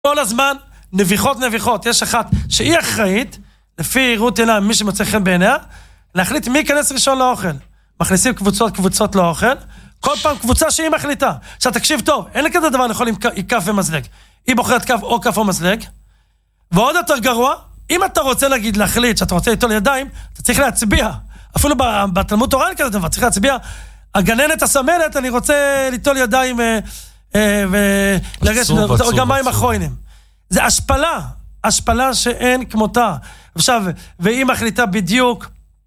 כל הזמן, נביחות. יש אחת שהיא אחראית, לפי רות עיניים, מי שמוצא חן בעיניה, להחליט מי ייכנס ראשון לאוכל. מכניסים קבוצות לאוכל, כל פעם קבוצה שהיא מחליטה. עכשיו תקשיב טוב, אין לי כזה דבר יכול עם כף ומזלג. היא בוחרת כף או מזלג, ועוד יותר גרוע, אם אתה רוצה להחליט שאתה רוצה ליטול ידיים, אתה צריך להצביע. אפילו בתלמוד תורה אין כזה דבר, צריך להצביע. הגננת הסמלת, אני רוצה ליטול ידיים ולגש, גם מים אחרונים. זה השפלה שאין כמותה. עכשיו, והיא מחליטה בדיוק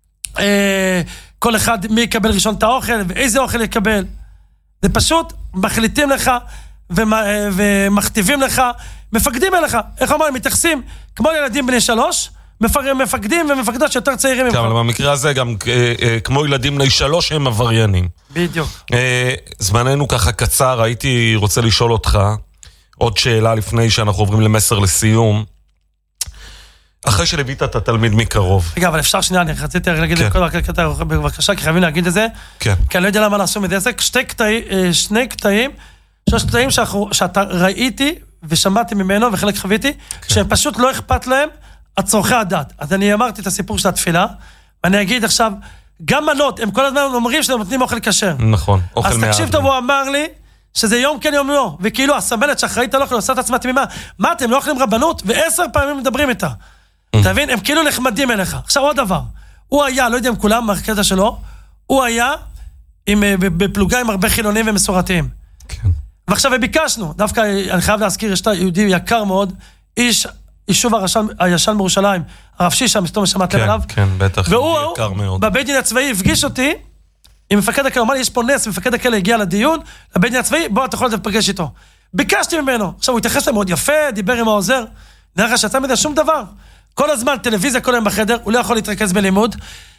כל אחד מי יקבל ראשון את האוכל, ואיזה אוכל יקבל. זה פשוט מחליטים לך ומכתיבים לך, מפקדים אליך. איך אומרים, מתייחסים כמו ילדים בני 3, מפקדים ומפקדות שיותר צעירים ממך. אבל במקרה הזה גם כמו ילדים בני 3 הם עבריינים. בדיוק. זמננו ככה קצר, הייתי רוצה לשאול אותך עוד שאלה לפני שאנחנו עוברים למסר לסיום. אחרי שלבית את התלמיד מקרוב. רגע, אבל אפשר שנייה, אני רציתי להגיד את כל הקטע בבקשה, כי חייבים להגיד את זה. כן. כי אני לא יודע למה לעשות מזה. שני קטעים, 3 קטעים שאתה ראיתי ושמעתי ממנו וחלק חוויתי, שהם פשוט לא אכפת להם את צורכי הדת. אז אני אמרתי את הסיפור של התפילה, ואני אגיד עכשיו, גם מנות, הם כל הזמן אומרים שהם נותנים אוכל כשר. נכון, אוכל אז תקשיב טוב, הוא אמר לי, שזה יום כן יום לא, וכאילו הסמלת שאחראית על אוכל עושה את עצמה תמימה. מה, אתם לא אוכלים רבנות? ו10 פעמים מדברים איתה. אתה מבין? הם כאילו נחמדים אליך. עכשיו עוד דבר, הוא היה, לא יודע אם כולם, מהקטע שלו, הוא היה בפלוגה עם הרבה חילונים ומסורתיים. כן. ועכשיו ביקשנו, דווקא אני חייב להזכיר, יש יהודי יקר מאוד, איש יישוב הישן בירושלים, הרב שישה, מסתום שמעתם עליו. כן, בטח, והוא, יקר מאוד. בבית דין הצבאי, הפגיש אותי, עם מפקד הכלא, אמר לי, יש פה נס, מפקד הכלא הגיע לדיון, לבית דין הצבאי, בוא, אתה יכול לפגש איתו. ביקשתי ממנו, עכשיו הוא התייחס להם מאוד יפה, דיבר עם העוזר, נראה שיצא מזה שום דבר. כל הזמן, טלוויזיה כל היום בחדר, הוא לא יכול להתרכז בלימוד,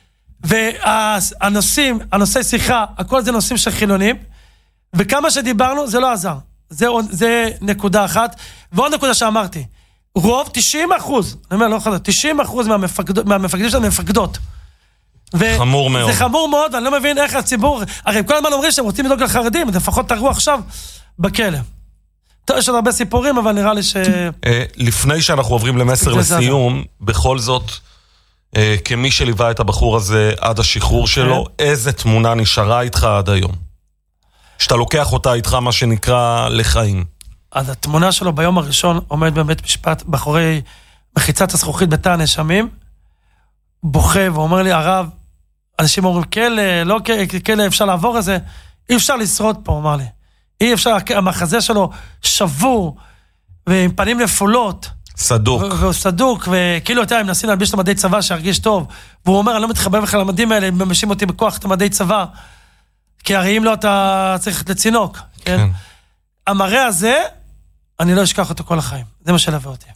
הנושאי שיחה, הכל זה נושאים של חילונים, וכמה שדיברנו, זה לא עזר. זה נקודה אחת, ועוד נקודה שאמרתי, רוב, 90%, אני אומר, לא חזר, 90% מהמפקדים שלנו מפקדות. חמור מאוד. זה חמור מאוד, ואני לא מבין איך הציבור, הרי כל הזמן אומרים שהם רוצים לדאוג לחרדים, אז לפחות תראו עכשיו בכלא. טוב, יש עוד הרבה סיפורים, אבל נראה לי ש... לפני שאנחנו עוברים למסר לסיום, בכל זאת, כמי שליווה את הבחור הזה עד השחרור שלו, איזה תמונה נשארה איתך עד היום? שאתה לוקח אותה איתך, מה שנקרא, לחיים. אז התמונה שלו ביום הראשון עומד בבית משפט, בחורי מחיצת הזכוכית בתא הנאשמים, בוכה ואומר לי, הרב, אנשים אומרים, כלא, לא כלא, אפשר לעבור את זה, אי אפשר לשרוד פה, אמר לי. אי אפשר, המחזה שלו שבור, ועם פנים נפולות. סדוק. והוא סדוק, וכאילו אתה, הם מנסים להלביש את המדי צבא שירגיש טוב, והוא אומר, אני לא מתחבר בכלל למדים האלה, הם ממשים אותי בכוח את המדי צבא, כי הרי אם לא אתה צריך לצינוק, כן? המראה הזה, אני לא אשכח אותו כל החיים. זה מה שלווה אותי.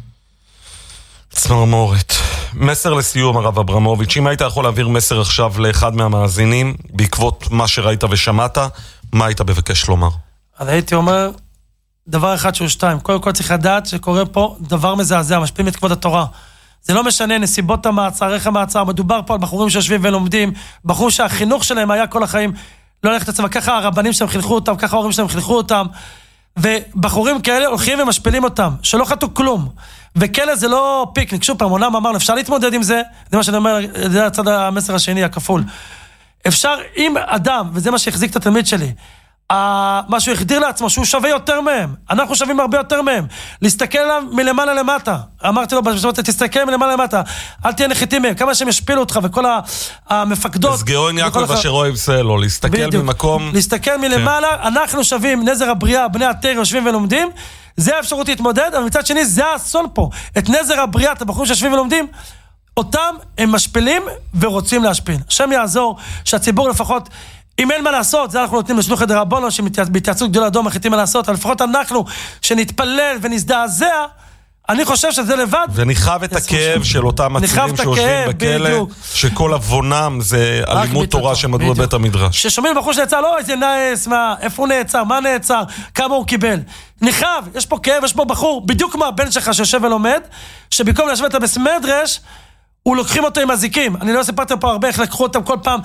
צמרמורת. מסר לסיום, הרב אברמוביץ', אם היית יכול להעביר מסר עכשיו לאחד מהמאזינים, בעקבות מה שראית ושמעת, מה היית בבקש לומר? אז הייתי אומר, דבר אחד שהוא 2, קודם כל צריך לדעת שקורה פה דבר מזעזע, משפיעים את כבוד התורה. זה לא משנה, נסיבות המעצר, איך המעצר, מדובר פה על בחורים שיושבים ולומדים, בחורים שהחינוך שלהם היה כל החיים, לא ללכת לצבא, ככה הרבנים שלהם חינכו אותם, ככה ההורים שלהם חינכו אותם, ובחורים כאלה הולכים ומשפילים אותם, שלא חטאו כלום. וכאלה זה לא פיקניק, שוב פעם, עולם אמר, אפשר להתמודד עם זה, זה מה שאני אומר, זה הצד המסר השני, הכפול. אפשר, אם אדם, וזה מה שהחזיק את התלמיד שלי, מה שהוא החדיר לעצמו, שהוא שווה יותר מהם, אנחנו שווים הרבה יותר מהם, להסתכל עליו מלמעלה למטה, אמרתי לו, תסתכל מלמעלה למטה, אל תהיה נחיתים מהם, כמה שהם ישפילו אותך, וכל המפקדות, אז גאון יעקב אשר אוהב סלו, להסתכל ממקום, להסתכל מלמעלה, אנחנו שווים, נזר הבריאה, בני התר יושבים ולומדים, זה האפשרות להתמודד, אבל מצד שני, זה האסון פה, את נזר הבריאה, את הבחורים שיושבים ולומדים, אותם הם משפילים ורוצים להשפיל. השם יעזור שהציבור לפחות, אם אין מה לעשות, זה אנחנו נותנים לשלוח את הרבונו, שבהתייעצות גדולה אדום מחליטים מה לעשות, אבל לפחות אנחנו, שנתפלל ונזדעזע, אני חושב שזה לבד. וניחב את הכאב של אותם עצירים שיושבים בכלא, שכל עוונם זה אלימות תורה שמדעו בבית המדרש. ששומעים בחור שנעצר, לא, איזה נעץ, איפה הוא נעצר, מה נעצר, כמה הוא קיבל. ניחב, יש פה כאב, יש פה בחור, בדיוק כמו הבן שלך שיושב ולומד, שבמקום לשבת בסמדרש, הוא לוקחים אותו עם הזיקים. אני לא סיפרתי פה הרבה איך לקחו אותם כל פעם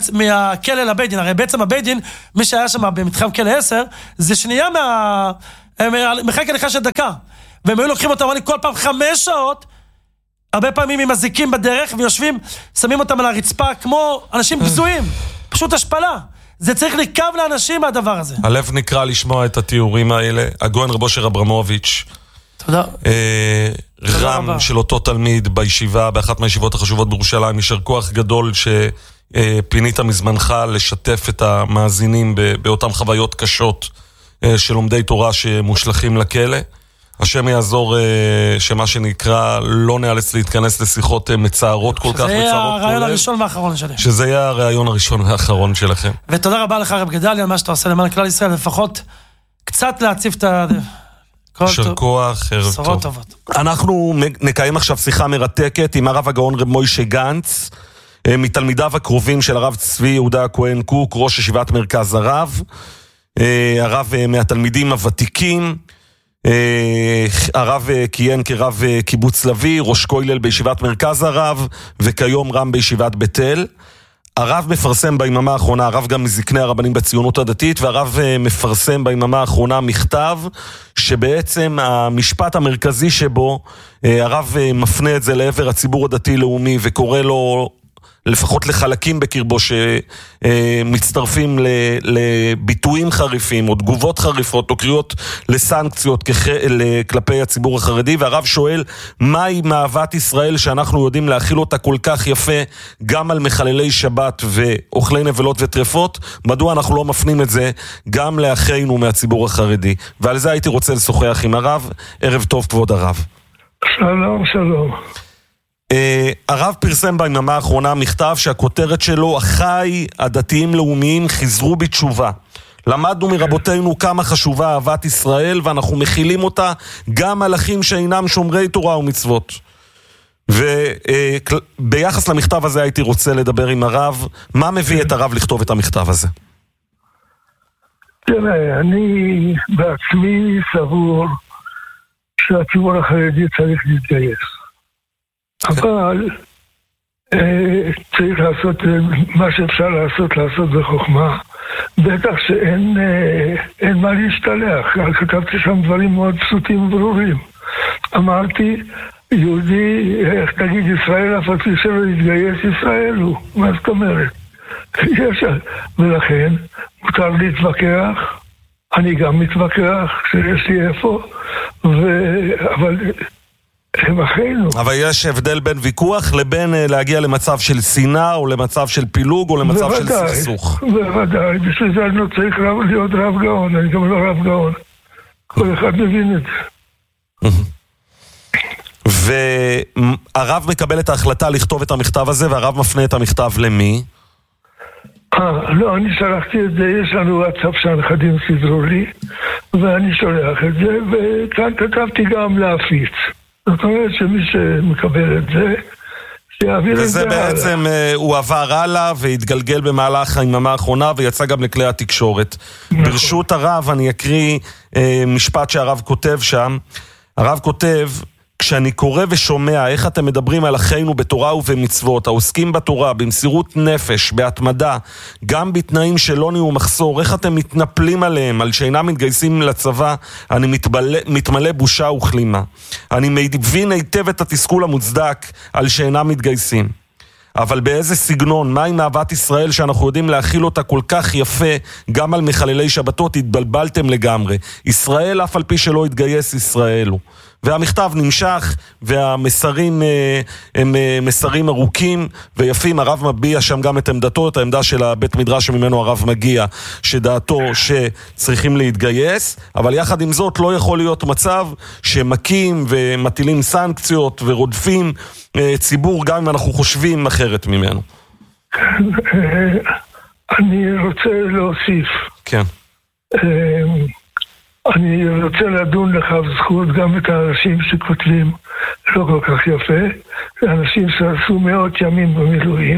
מהכלא לבית דין. הרי בעצם הבית דין, מי שהיה שם במתחם כלא 10, זה שנייה הם מחלק הליכה של דקה, והם היו לוקחים אותם, כל פעם 5 שעות, הרבה פעמים עם מזיקים בדרך, ויושבים, שמים אותם על הרצפה, כמו אנשים בזויים, פשוט השפלה. זה צריך לקב לאנשים מהדבר הזה. הלב נקרא לשמוע את התיאורים האלה. הגאון רב אושר אברמוביץ', תודה. רם של אותו תלמיד בישיבה, באחת מהישיבות החשובות בירושלים, יישר כוח גדול שפינית מזמנך לשתף את המאזינים באותן חוויות קשות של לומדי תורה שמושלכים לכלא. השם יעזור שמה שנקרא לא נאלץ להתכנס לשיחות מצערות כל כך, שזה יהיה הרעיון הראשון והאחרון שלי. שזה יהיה הרעיון הראשון והאחרון שלכם. ותודה רבה לך רב גדליה, מה שאתה עושה למען כלל ישראל, לפחות קצת להציף את ה... יישר כוח, ערב טוב. אנחנו נקיים עכשיו שיחה מרתקת עם הרב הגאון רב מוישה גנץ, מתלמידיו הקרובים של הרב צבי יהודה הכהן קוק, ראש ישיבת מרכז הרב, הרב מהתלמידים הוותיקים, הרב כיהן כרב קיבוץ לוי, ראש כולל בישיבת מרכז הרב, וכיום רם בישיבת בית אל. הרב מפרסם ביממה האחרונה, הרב גם מזקני הרבנים בציונות הדתית, והרב מפרסם ביממה האחרונה מכתב, שבעצם המשפט המרכזי שבו, הרב מפנה את זה לעבר הציבור הדתי-לאומי, וקורא לו, לפחות לחלקים בקרבו שמצטרפים לביטויים חריפים או תגובות חריפות או קריאות לסנקציות כלפי הציבור החרדי, והרב שואל מהי מאהבת ישראל שאנחנו יודעים להכיל אותה כל כך יפה גם על מחללי שבת ואוכלי נבלות וטרפות, מדוע אנחנו לא מפנים את זה גם לאחינו מהציבור החרדי, ועל זה הייתי רוצה לשוחח עם הרב. ערב טוב כבוד הרב. שלום, שלום. הרב פרסם ביממה האחרונה מכתב שהכותרת שלו, אחי הדתיים לאומיים חזרו בתשובה. למדנו מרבותינו כמה חשובה אהבת ישראל, ואנחנו מכילים אותה גם על אחים שאינם שומרי תורה ומצוות. וביחס למכתב הזה הייתי רוצה לדבר עם הרב. מה מביא את הרב לכתוב את המכתב הזה? תראה, אני בעצמי סבור שהציבור החרדי צריך להתגייס. אבל צריך לעשות מה שאפשר לעשות בחוכמה. בטח שאין מה להשתלח. כתבתי שם דברים מאוד פשוטים וברורים. אמרתי, יהודי, איך תגיד ישראל, אף על פי שלא יתגייס ישראל הוא. מה זאת אומרת? ולכן מותר להתווכח. אני גם מתווכח שיש לי איפה. אבל... אבל יש הבדל בין ויכוח לבין להגיע למצב של שנאה או למצב של פילוג או למצב של סכסוך. בוודאי, בשביל זה אני לא צריך להיות רב גאון, אני גם לא רב גאון. כל אחד מבין את זה. והרב מקבל את ההחלטה לכתוב את המכתב הזה, והרב מפנה את המכתב למי? לא, אני שלחתי את זה, יש לנו וואטסאפ שהנכדים סידרו לי, ואני שולח את זה, וכאן כתבתי גם להפיץ. זאת אומרת שמי שמקבל את זה, שיעביר את זה. וזה בעצם, הוא עבר הלאה והתגלגל במהלך היממה האחרונה, ויצא גם לכלי התקשורת. ברשות הרב, אני אקריא משפט שהרב כותב שם. הרב כותב, כשאני קורא ושומע איך אתם מדברים על אחינו בתורה ובמצוות, העוסקים בתורה, במסירות נפש, בהתמדה, גם בתנאים שלא נהיו מחסור, איך אתם מתנפלים עליהם, על שאינם מתגייסים לצבא, אני מתמלא בושה וכלימה. אני מבין היטב את התסכול המוצדק על שאינם מתגייסים. אבל באיזה סגנון, מה עם אהבת ישראל שאנחנו יודעים להכיל אותה כל כך יפה, גם על מחללי שבתות, התבלבלתם לגמרי. ישראל אף על פי שלא התגייס ישראל הוא. והמכתב נמשך, והמסרים הם מסרים ארוכים ויפים. הרב מביע שם גם את עמדתו, את העמדה של הבית מדרש ממנו הרב מגיע, שדעתו שצריכים להתגייס, אבל יחד עם זאת לא יכול להיות מצב שמקים ומטילים סנקציות ורודפים ציבור, גם אם אנחנו חושבים אחרת ממנו. אני רוצה להוסיף. כן. אני רוצה לדון לך בזכות גם את האנשים שכותבים לא כל כך יפה, אנשים שעשו מאות ימים במילואים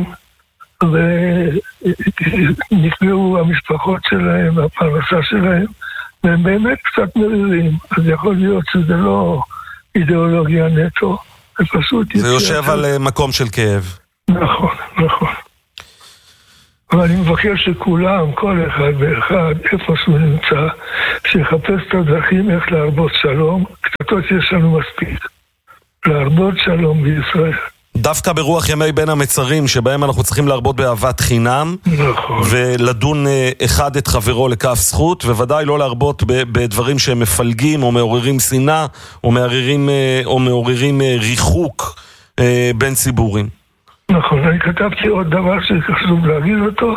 ונפגעו המשפחות שלהם והפרנסה שלהם, והם באמת קצת מרירים. אז יכול להיות שזה לא אידיאולוגיה נטו, זה פשוט... זה יושב על מקום של כאב. נכון, נכון. אבל אני מבקש שכולם, כל אחד ואחד, איפה שהוא נמצא, שיחפש את הדרכים איך להרבות שלום, קצתות יש לנו מספיק. להרבות שלום בישראל. דווקא ברוח ימי בין המצרים, שבהם אנחנו צריכים להרבות באהבת חינם, נכון. ולדון אחד את חברו לכף זכות, וודאי לא להרבות בדברים שהם מפלגים, או מעוררים שנאה, או מעוררים ריחוק בין ציבורים. נכון, אני כתבתי עוד דבר שחשוב להגיד אותו.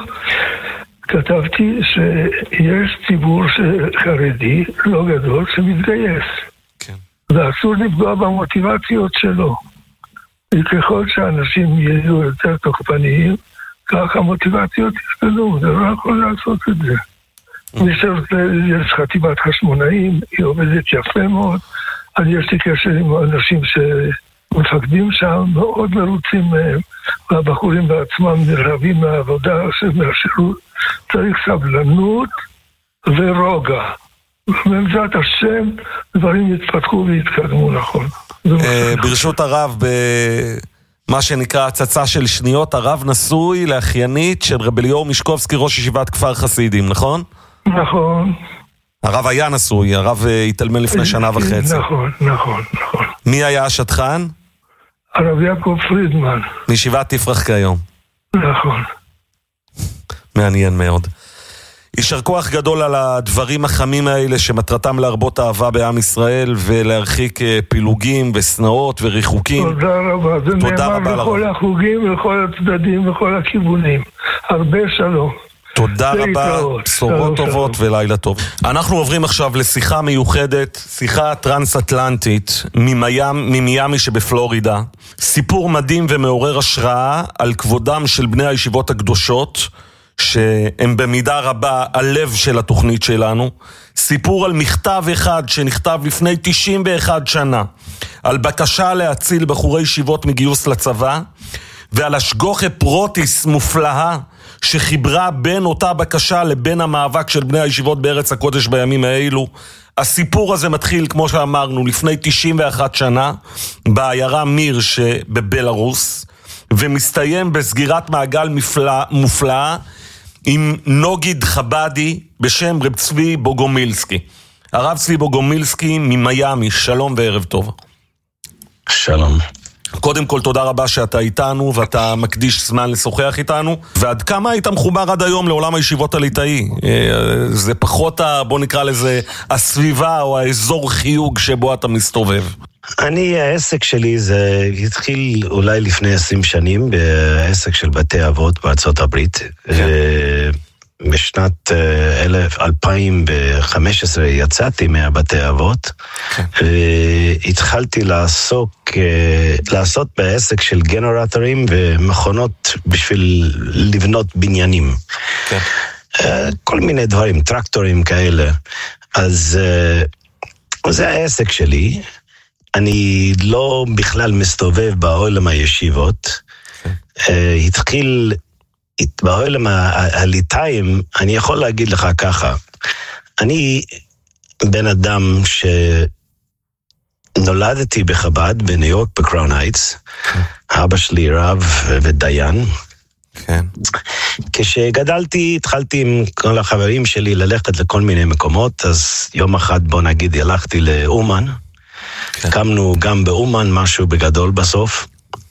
כתבתי שיש ציבור חרדי, לא גדול, שמתגייס. כן. ואסור לפגוע במוטיבציות שלו. וככל שאנשים יהיו יותר תוקפניים, כך המוטיבציות יפגדו, זה לא יכול לעשות את זה. יש חטיבת חשמונאים, היא עובדת יפה מאוד, אז יש לי קשר עם אנשים שמפקדים שם, מאוד מרוצים מהם, והבחורים בעצמם נרהבים מהעבודה, מהשירות, צריך סבלנות ורוגע. ובעזרת השם, דברים יתפתחו ויתקדמו נכון. ברשות הרב, במה שנקרא הצצה של שניות, הרב נשוי לאחיינית של רב אליהו משקובסקי, ראש ישיבת כפר חסידים, נכון? נכון. הרב היה נשוי, הרב התאלמן לפני שנה וחצי. נכון. מי היה השטחן? הרב יעקב פרידמן. מישיבת תפרח כיום. נכון. מעניין מאוד. יישר כוח גדול על הדברים החמים האלה שמטרתם להרבות אהבה בעם ישראל ולהרחיק פילוגים וסנאות וריחוקים. תודה רבה. זה נאמר לכל החוגים, לכל הצדדים, לכל הכיוונים. הרבה שלום. תודה רבה, בשורות טובות ולילה טוב. אנחנו עוברים עכשיו לשיחה מיוחדת, שיחה טרנס-אטלנטית ממיאמי שבפלורידה. סיפור מדהים ומעורר השראה על כבודם של בני הישיבות הקדושות, שהם במידה רבה הלב של התוכנית שלנו. סיפור על מכתב אחד שנכתב לפני 91 שנה, על בקשה להציל בחורי ישיבות מגיוס לצבא, ועל השגוחה פרוטיס מופלאה שחיברה בין אותה בקשה לבין המאבק של בני הישיבות בארץ הקודש בימים האלו. הסיפור הזה מתחיל, כמו שאמרנו, לפני 91 שנה, בעיירה מיר שבבלרוס, ומסתיים בסגירת מעגל מופלאה, עם נוגיד חבדי בשם רב צבי בוגומילסקי. הרב צבי בוגומילסקי ממיאמי, שלום וערב טוב. שלום. קודם כל תודה רבה שאתה איתנו ואתה מקדיש זמן לשוחח איתנו, ועד כמה היית מחובר עד היום לעולם הישיבות הליטאי? זה פחות, בוא נקרא לזה, הסביבה או האזור חיוג שבו אתה מסתובב. העסק שלי זה התחיל אולי לפני 20 שנים בעסק של בתי אבות בארצות הברית. בשנת 2015 יצאתי מהבתי אבות, והתחלתי לעשות בעסק של גנרטורים ומכונות בשביל לבנות בניינים. כל מיני דברים, טרקטורים כאלה. אז זה העסק שלי. אני לא בכלל מסתובב בעולם הישיבות. התחיל בעולם הליטאים, אני יכול להגיד לך ככה, אני בן אדם שנולדתי בחב"ד בניו יורק בקראון הייטס, אבא שלי רב ודיין. כן. כשגדלתי, התחלתי עם כל החברים שלי ללכת לכל מיני מקומות, אז יום אחד בוא נגיד הלכתי לאומן, קמנו גם באומן משהו בגדול בסוף,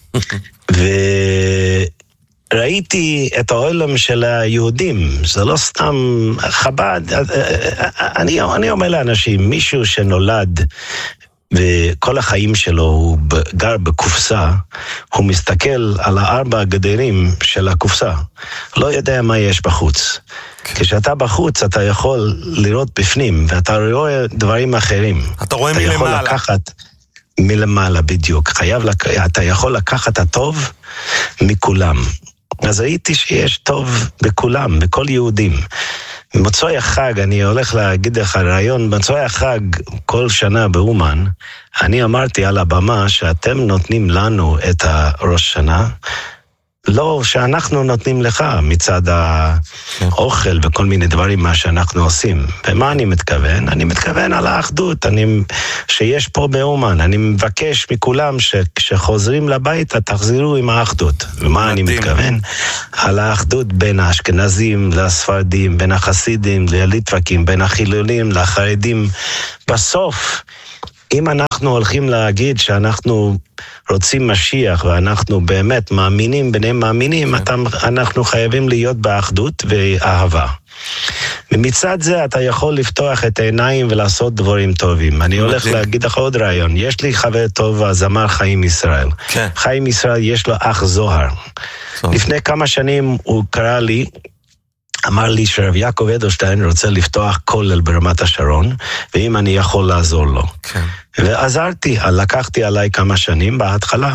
ראיתי את העולם של היהודים, זה לא סתם חב"ד. אני אומר לאנשים, מישהו שנולד וכל החיים שלו הוא גר בקופסה, הוא מסתכל על 4 הגדרים של הקופסה, לא יודע מה יש בחוץ. כשאתה בחוץ אתה יכול לראות בפנים, ואתה רואה דברים אחרים. אתה רואה מלמעלה. מלמעלה בדיוק. אתה יכול לקחת הטוב מכולם. אז ראיתי שיש טוב בכולם, בכל יהודים. במוצאי החג, אני הולך להגיד לך רעיון, במוצאי החג כל שנה באומן, אני אמרתי על הבמה שאתם נותנים לנו את הראש שנה, לא שאנחנו נותנים לך מצד האוכל וכל מיני דברים מה שאנחנו עושים. ומה אני מתכוון? אני מתכוון על האחדות שיש פה באומן. אני מבקש מכולם שכשחוזרים לביתה תחזירו עם האחדות. ומה אני מתכוון? על האחדות בין האשכנזים לספרדים, בין החסידים לליטווקים, בין החילונים לחרדים. בסוף, אם אנחנו הולכים להגיד שאנחנו רוצים משיח ואנחנו באמת מאמינים ביניהם מאמינים, אנחנו חייבים להיות באחדות ואהבה. ומצד זה אתה יכול לפתוח את העיניים ולעשות דברים טובים. אני הולך להגיד לך עוד רעיון. יש לי חבר טוב, הזמר חיים ישראל. חיים ישראל יש לו אח זוהר. לפני כמה שנים הוא קרא לי, אמר לי שרב יעקב אדלשטיין רוצה לפתוח כולל ברמת השרון, ואם אני יכול לעזור לו. ועזרתי, לקחתי עליי כמה שנים בהתחלה.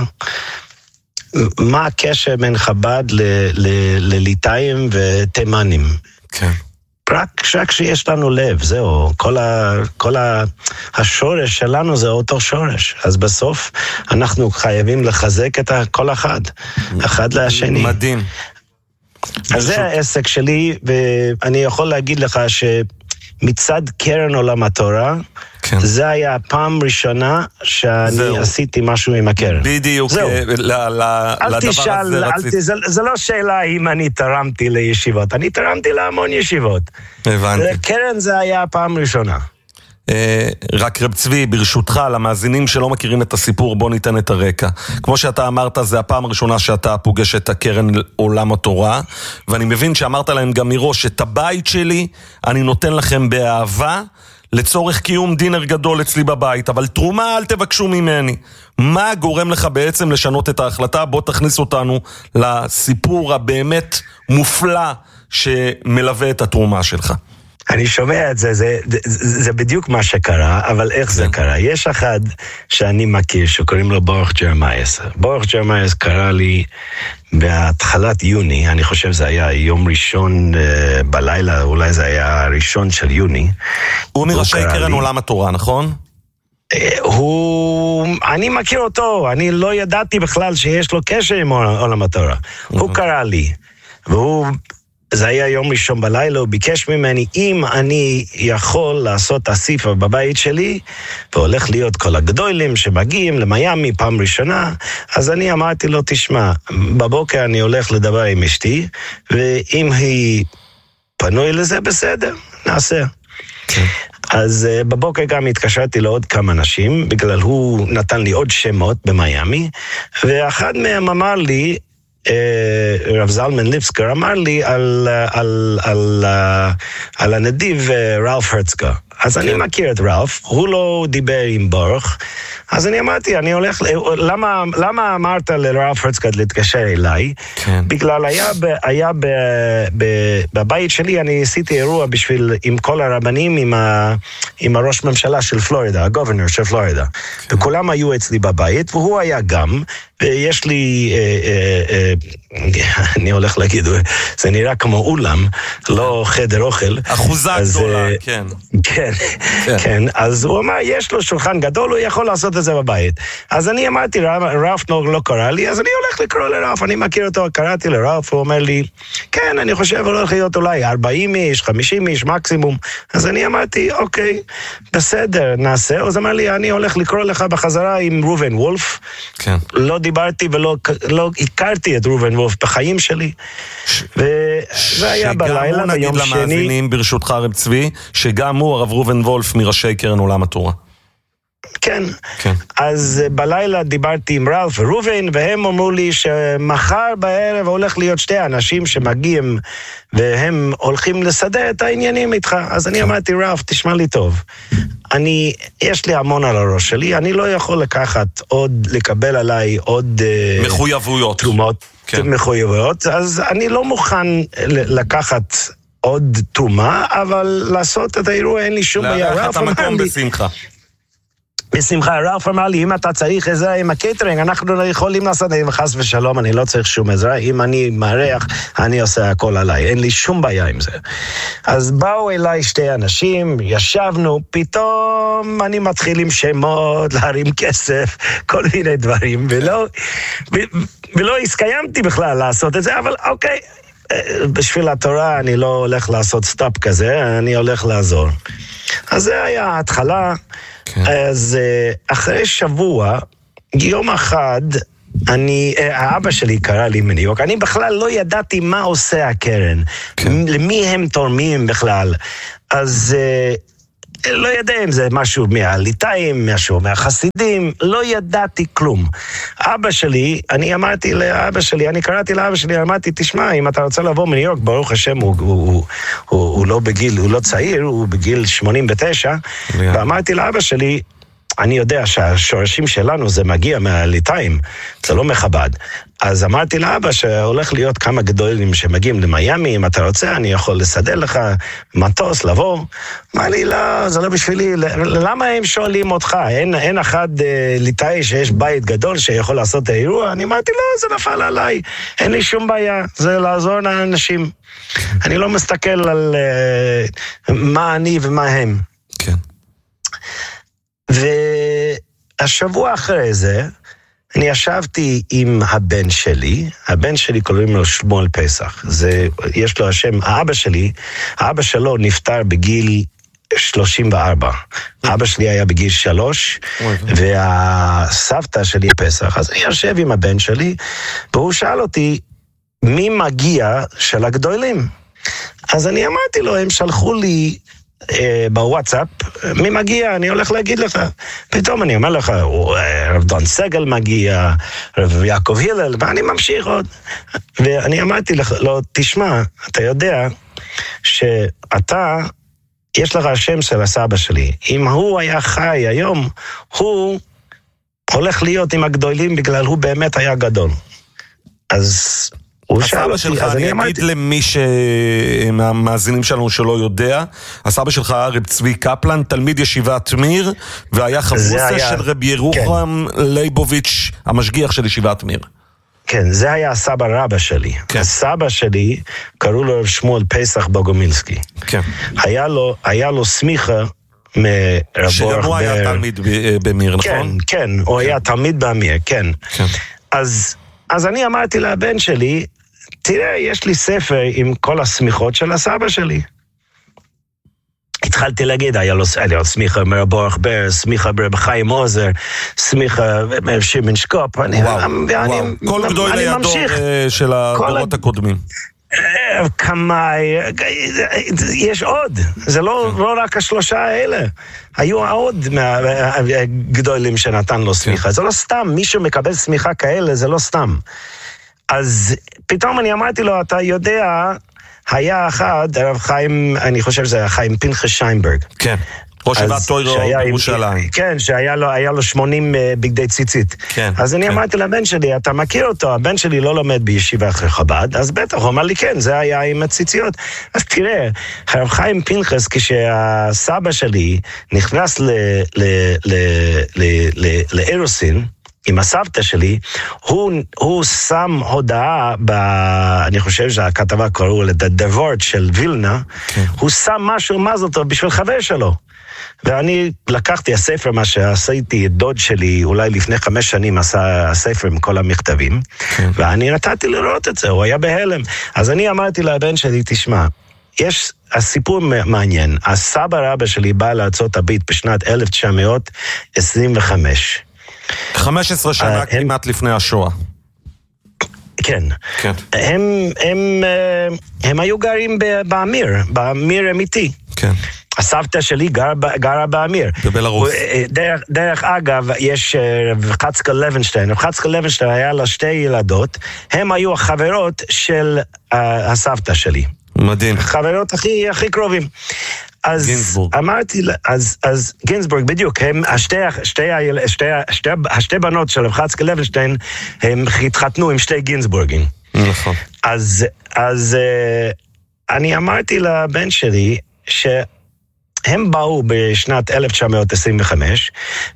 מה הקשר בין חב"ד לליטאים ותימנים? רק שיש לנו לב, זהו, כל השורש שלנו זה אותו שורש. אז בסוף אנחנו חייבים לחזק את כל אחד לשני. מדהים. אז זה העסק שלי, ואני יכול להגיד לך שמצד קרן עולם התורה, זה היה הפעם ראשונה שאני עשיתי משהו עם הקרן. בדיוק, אל תשאל, זה לא שאלה אם אני תרמתי לישיבות, אני תרמתי להמון ישיבות. הבנתי. קרן זה היה הפעם ראשונה. רק רב צבי, ברשותך, למאזינים שלא מכירים את הסיפור, בוא ניתן את הרקע. כמו שאתה אמרת, זה הפעם הראשונה שאתה פוגש את הקרן עולם התורה, ואני מבין שאמרת להם גם מראש, את הבית שלי אני נותן לכם באהבה, לצורך קיום דינר גדול אצלי בבית, אבל תרומה אל תבקשו ממני. מה גורם לך בעצם לשנות את ההחלטה? בוא תכניס אותנו לסיפור הבאמת מופלא שמלווה את התרומה שלך. אני שומע את זה, זה בדיוק מה שקרה, אבל איך זה קרה? יש אחד שאני מכיר שקוראים לו ברוך ג'רמייס. ברוך ג'רמייס קרא לי בהתחלת יוני, אני חושב זה היה יום ראשון בלילה, אולי זה היה הראשון של יוני. הוא מראשי קרן עולם התורה, נכון? אני מכיר אותו, אני לא ידעתי בכלל שיש לו קשר עם עולם התורה. הוא קרא לי, זה היה יום ראשון בלילה, הוא ביקש ממני, אם אני יכול לעשות אסיפה בבית שלי, והולך להיות כל הגדולים שמגיעים למיימי פעם ראשונה, אז אני אמרתי לו, תשמע, בבוקר אני הולך לדבר עם אשתי, ואם היא פנוי לזה, בסדר, נעשה. אז בבוקר גם התקשרתי לעוד כמה אנשים, בגלל הוא נתן לי עוד שמות במיימי, ואחד מהם אמר לי, רב זלמן ליבסקר אמר לי על הנדיב רלף הרצקה. אז אני מכיר את רלף, הוא לא דיבר עם ברוך, אז אני אמרתי, אני הולך, למה אמרת לרלף הרצקה להתקשר אליי? בגלל היה בבית שלי, אני עשיתי אירוע עם כל הרבנים, עם הראש ממשלה של פלורידה, הגוברנר של פלורידה, וכולם היו אצלי בבית, והוא היה גם, ויש לי, אני הולך להגיד, זה נראה כמו אולם, לא חדר אוכל. אחוזה גדולה, כן. כן, אז הוא אמר, יש לו שולחן גדול, הוא יכול לעשות את זה בבית. אז אני אמרתי, רף לא קרא לי, אז אני הולך לקרוא לרף, אני מכיר אותו, קראתי לרף, הוא אומר לי, כן, אני חושב, הולך להיות אולי 40 איש, 50 איש, מקסימום. אז אני אמרתי, אוקיי, בסדר, נעשה. אז אמר לי, אני הולך לקרוא לך בחזרה עם רובן וולף. כן. לא דיברתי ולא הכרתי את רובן וולף בחיים שלי. וזה היה בלילה, ביום שני. למאזינים ברשותך רב צבי, שגם הוא הרב רובן וולף מראשי קרן עולם התורה. כן. אז בלילה דיברתי עם רלף ורובן, והם אמרו לי שמחר בערב הולך להיות שתי אנשים שמגיעים, והם הולכים לסדר את העניינים איתך. אז אני אמרתי, רלף, תשמע לי טוב. יש לי המון על הראש שלי, אני לא יכול לקבל עליי עוד מחויבויות. תרומות, מחויבויות, אז אני לא מוכן לקחת עוד תרומה, אבל לעשות את האירוע אין לי שום בעיה. לארח את המקום בשמחה. בשמחה, רלף אמר לי, אם אתה צריך עזרה עם הקייטרינג, אנחנו לא יכולים לעשות, חס ושלום, אני לא צריך שום עזרה, אם אני מארח, אני עושה הכל עליי, אין לי שום בעיה עם זה. אז באו אליי שתי אנשים, ישבנו, פתאום אני מתחיל עם שמות, להרים כסף, כל מיני דברים, ולא הסקיימתי בכלל לעשות את זה, אבל אוקיי, בשביל התורה אני לא הולך לעשות סטאפ כזה, אני הולך לעזור. אז זה היה ההתחלה. אז אחרי שבוע, יום אחד, האבא שלי קרא לי מניו יורק, אני בכלל לא ידעתי מה עושה הקרן, למי הם תורמים בכלל, אז לא יודע אם זה משהו מהליטאים, משהו מהחסידים, לא ידעתי כלום. אבא שלי, אני קראתי לאבא שלי, אמרתי, תשמע, אם אתה רוצה לבוא מניו יורק, ברוך השם, הוא לא בגיל, הוא לא צעיר, הוא בגיל 89, ואמרתי לאבא שלי, אני יודע שהשורשים שלנו זה מגיע מהליטאים, זה לא מחב"ד. אז אמרתי לאבא שהולך להיות כמה גדולים שמגיעים למיימי, אם אתה רוצה, אני יכול לסדר לך מטוס, לבוא. אמר לי, לא, זה לא בשבילי, למה הם שואלים אותך? אין אחד ליטאי שיש בית גדול שיכול לעשות את האירוע? אני אמרתי, לא, זה נפל עליי, אין לי שום בעיה, זה לעזור לאנשים. אני לא מסתכל על מה אני ומה הם. כן. והשבוע אחרי זה, אני ישבתי עם הבן שלי קוראים לו שמואל פסח, יש לו השם, האבא שלו נפטר בגיל 34, אבא שלי היה בגיל 3, והסבתא שלי פסח, אז אני יושב עם הבן שלי, והוא שאל אותי, מי מגיע של הגדולים? אז אני אמרתי לו, הם שלחו לי, בוואטסאפ, מי מגיע? אני הולך להגיד לך. פתאום אני אומר לך, רב דון סגל מגיע, רב יעקב הלל, ואני ממשיך עוד. ואני אמרתי לו, תשמע, אתה יודע שאתה, יש לך השם של הסבא שלי. אם הוא היה חי היום, הוא הולך להיות עם הגדולים בגלל הוא באמת היה גדול. אז הסבא שלך, אני אגיד למי מהמאזינים שלנו שלא יודע, הסבא שלך היה רב צבי קפלן, תלמיד ישיבת מיר, והיה חבוסה של רב ירוחם ליבוביץ', המשגיח של ישיבת מיר. כן, זה היה הסבא רבא שלי. הסבא שלי, קראו לו רב שמואל פסח בוגומילסקי. כן. היה לו סמיכה מרב שגם הוא היה תלמיד במיר, נכון? כן, הוא היה תלמיד במיר, כן. אז אני אמרתי לבן שלי, תראה, יש לי ספר עם כל הסמיכות של הסבא שלי. התחלתי להגיד, היה לו סמיכה מרב אורח בר, סמיכה ברב חיים עוזר, סמיכה שמעון שקופ. כל גדולי הדור של הדורות הקודמים. כמה, יש עוד, זה לא רק השלושה האלה, היו עוד גדולים שנתן לו סמיכה, זה לא סתם, מישהו מקבל סמיכה כאלה, זה לא סתם. אז פתאום אני אמרתי לו, אתה יודע, היה אחד, הרב חיים, אני חושב שזה היה חיים פנחס שיינברג. כן. ראש ישיבת תוירו בירושלים. כן, היה לו 80 בגדי ציצית. כן. אז אני אמרתי לבן שלי, אתה מכיר אותו, הבן שלי לא לומד בישיבה אחרי חב"ד, אז בטח, הוא אמר לי, כן, זה היה עם הציציות. אז תראה, הרב חיים פנחס, כשהסבא שלי נכנס לאירוסין, עם הסבתא שלי, הוא שם הודעה, אני חושב שהכתבה קראו לדבורט של וילנה, הוא שם משהו מזל בשביל חבר שלו. ואני לקחתי הספר, מה שעשיתי, דוד שלי, אולי לפני 5 שנים עשה הספר עם כל המכתבים, ואני נתתי לראות את זה, הוא היה בהלם. אז אני אמרתי לבן שלי, תשמע, יש הסיפור מעניין, הסבא רבא שלי בא לארצות הברית בשנת 1925. 15 שנה כמעט לפני השואה. כן. הם היו גרים באמיר אמיתי. כן. הסבתא שלי גרה באמיר. בבלרוס. דרך אגב, יש רב חצקאל לוינשטיין. רב חצקאל לוינשטיין היה לה 2 ילדות, הם היו החברות של הסבתא שתי. מדהים. חברות הכי קרובים. אז גינסבורג. אמרתי, אז גינסבורג, בדיוק, הם, השתי בנות של רב חצקאל לוינשטיין, הם התחתנו עם 2 גינסבורגים. נכון. אז אני אמרתי לבן שלי, הם באו בשנת 1925,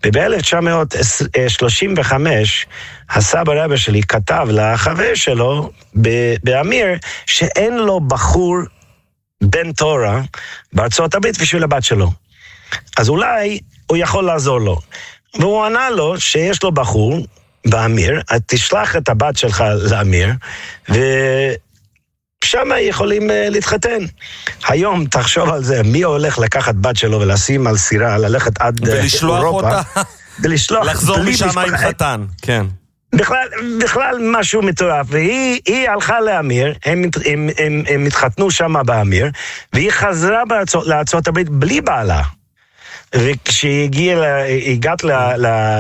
וב-1935 הסבא רבא שלי כתב לחבר שלו באמיר, שאין לו בחור בן תורה בארצות הברית בשביל הבת שלו. אז אולי הוא יכול לעזור לו. והוא ענה לו שיש לו בחור באמיר, תשלח את הבת שלך לאמיר, ושם יכולים להתחתן. היום תחשוב על זה, מי הולך לקחת בת שלו ולשים על סירה, ללכת עד ולשלוח אירופה, אותה, לחזור משם עם חתן, כן. בכלל משהו מטורף, והיא הלכה לאמיר, הם התחתנו שם באמיר, והיא חזרה לארצות הברית בלי בעלה. וכשהיא הגעת